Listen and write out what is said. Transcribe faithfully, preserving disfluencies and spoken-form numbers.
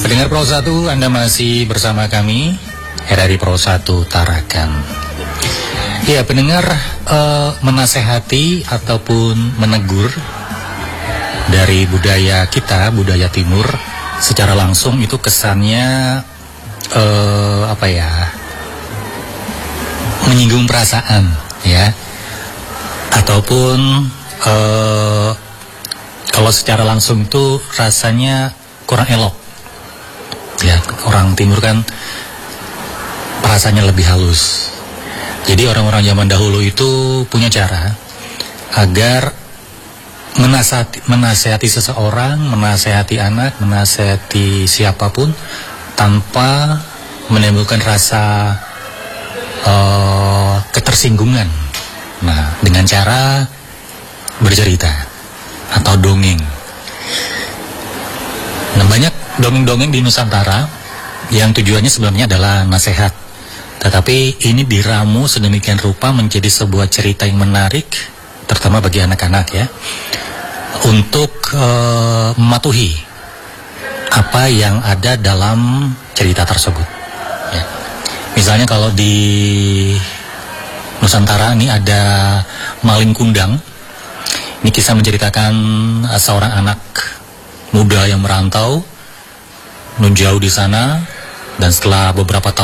Pendengar Pro satu, Anda masih bersama kami R R I Pro satu Tarakan. Ya, pendengar, uh, menasehati ataupun menegur dari budaya kita, budaya timur, secara langsung itu kesannya uh, apa ya, menyinggung perasaan, ya, ataupun uh, kalau secara langsung itu rasanya kurang elok. Ya, orang timur kan perasaannya lebih halus. Jadi orang-orang zaman dahulu itu punya cara agar menasihati, menasihati seseorang, menasihati anak, menasihati siapapun tanpa menimbulkan rasa uh, ketersinggungan. Nah, dengan cara bercerita atau dongeng. Nah, banyak dongeng-dongeng di Nusantara yang tujuannya sebenarnya adalah nasihat, tetapi ini diramu sedemikian rupa menjadi sebuah cerita yang menarik, terutama bagi anak-anak ya, untuk uh, mematuhi apa yang ada dalam cerita tersebut. Ya. Misalnya kalau di Nusantara ini ada Maling Kundang. Ini kisah menceritakan uh, seorang anak muda yang merantau, menjauh di sana, dan setelah beberapa tahun